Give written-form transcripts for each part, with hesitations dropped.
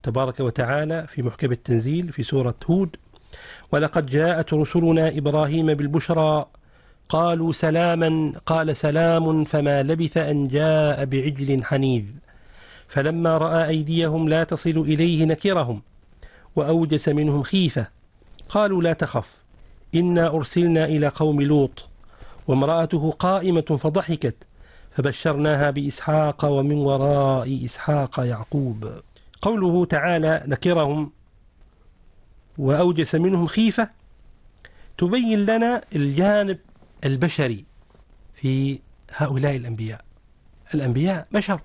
تبارك وتعالى في محكم التنزيل في سورة هود: ولقد جاءت رسلنا إبراهيم بالبشرى قالوا سلاما قال سلام فما لبث أن جاء بعجل حنيذ فلما رأى أيديهم لا تصل إليه نكرهم وأوجس منهم خيفة قالوا لا تخف إنا أرسلنا إلى قوم لوط وامرأته قائمة فضحكت فبشرناها بإسحاق ومن وراء إسحاق يعقوب. قوله تعالى نكرهم وأوجس منهم خيفة تبين لنا الجانب البشري في هؤلاء الأنبياء. الأنبياء بشر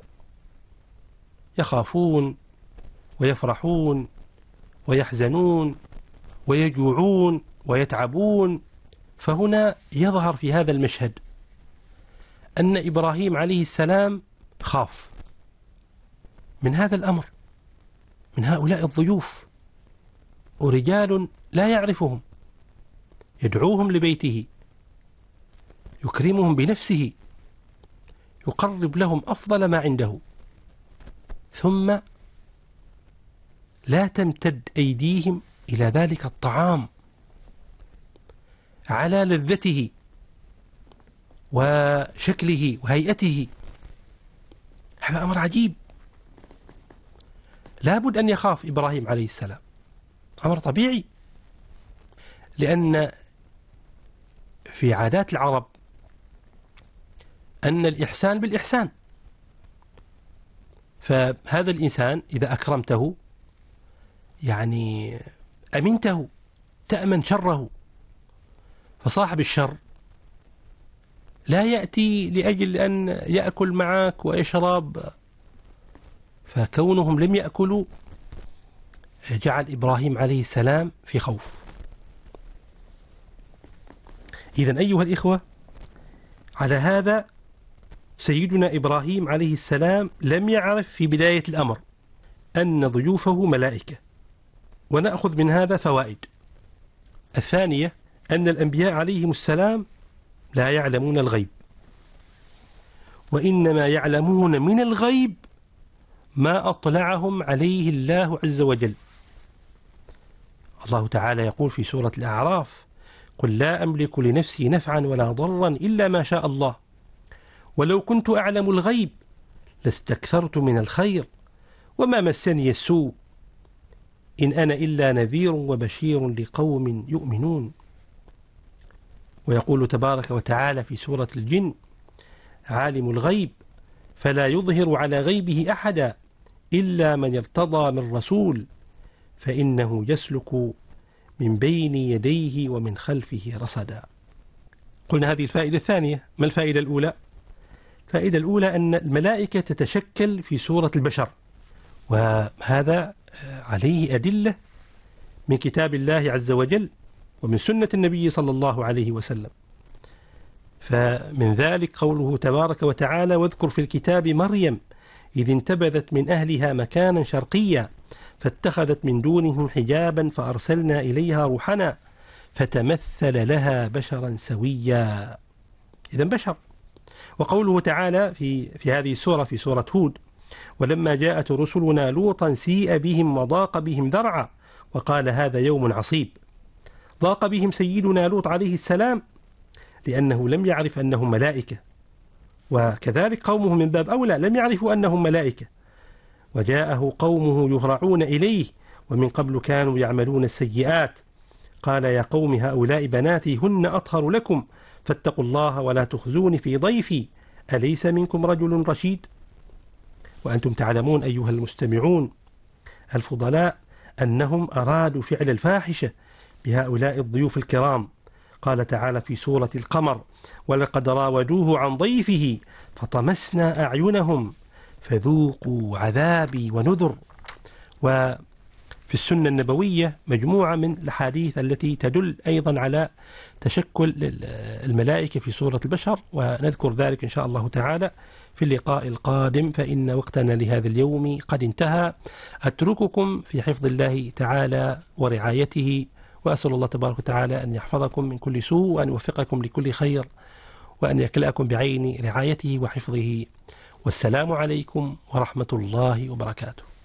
يخافون ويفرحون ويحزنون ويجوعون ويتعبون. فهنا يظهر في هذا المشهد أن إبراهيم عليه السلام خاف من هذا الأمر، من هؤلاء الضيوف ورجال لا يعرفهم، يدعوهم لبيته، يكرمهم بنفسه، يقرب لهم أفضل ما عنده، ثم لا تمتد أيديهم إلى ذلك الطعام على لذته وشكله وهيئته. هذا أمر عجيب، لابد أن يخاف إبراهيم عليه السلام، أمر طبيعي، لأن في عادات العرب أن الإحسان بالإحسان، فهذا الإنسان إذا أكرمته يعني أمنته، تأمن شره. فصاحب الشر لا يأتي لأجل أن يأكل معك ويشرب، فكونهم لم يأكلوا جعل إبراهيم عليه السلام في خوف. إذن أيها الإخوة، على هذا سيدنا إبراهيم عليه السلام لم يعرف في بداية الأمر أن ضيوفه ملائكة، ونأخذ من هذا فوائد. الثانية أن الأنبياء عليهم السلام لا يعلمون الغيب، وإنما يعلمون من الغيب ما أطلعهم عليه الله عز وجل. الله تعالى يقول في سورة الأعراف: قل لا أملك لنفسي نفعا ولا ضرا إلا ما شاء الله ولو كنت أعلم الغيب لاستكثرت من الخير وما مسني السوء إن أنا إلا نذير وبشير لقوم يؤمنون. ويقول تبارك وتعالى في سورة الجن: عالم الغيب فلا يظهر على غيبه أحدا إلا من ارتضى من رسول فإنه يسلك من بين يديه ومن خلفه رصدا. قلنا هذه الفائدة الثانية. ما الفائدة الأولى؟ الفائدة الأولى أن الملائكة تتشكل في صورة البشر، وهذا عليه أدلة من كتاب الله عز وجل ومن سنة النبي صلى الله عليه وسلم. فمن ذلك قوله تبارك وتعالى: واذكر في الكتاب مريم إذ انتبذت من أهلها مكانا شرقيا فاتخذت من دونهم حجابا فأرسلنا إليها روحنا فتمثل لها بشرا سويا. إذن بشر. وقوله تعالى في هذه السورة في سورة هود: ولما جاءت رسلنا لوطا سيء بهم وضاق بهم ذرعا وقال هذا يوم عصيب. ضاق بهم سيدنا لوط عليه السلام لأنه لم يعرف أنهم ملائكة، وكذلك قومه من باب أولى لم يعرفوا أنهم ملائكة. وجاءه قومه يهرعون إليه ومن قبل كانوا يعملون السيئات قال يا قوم هؤلاء بناتي هن أطهر لكم فاتقوا الله ولا تخزوني في ضيفي أليس منكم رجل رشيد. وأنتم تعلمون أيها المستمعون الفضلاء أنهم أرادوا فعل الفاحشة بهؤلاء الضيوف الكرام. قال تعالى في سورة القمر: ولقد راودوه عن ضيفه فطمسنا أعينهم فذوقوا عذابي ونذر. وفي السنة النبوية مجموعة من الأحاديث التي تدل أيضا على تشكل الملائكة في صورة البشر، ونذكر ذلك إن شاء الله تعالى في اللقاء القادم، فإن وقتنا لهذا اليوم قد انتهى. أترككم في حفظ الله تعالى ورعايته، وأسأل الله تبارك وتعالى أن يحفظكم من كل سوء وأن يوفقكم لكل خير وأن يكلأكم بعين رعايته وحفظه. والسلام عليكم ورحمة الله وبركاته.